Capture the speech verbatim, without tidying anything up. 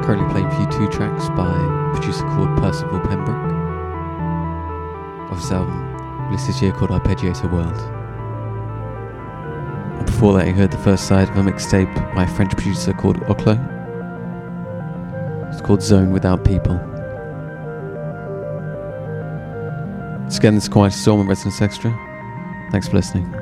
currently playing for you two tracks by a producer called Percival Pembroke of his album released this year called Arpeggiator World. And before that you heard the first side of a mixtape by a French producer called Oclo. It's called Zone Without People. It's again this Quiet Storm on Resonance Extra. Thanks for listening.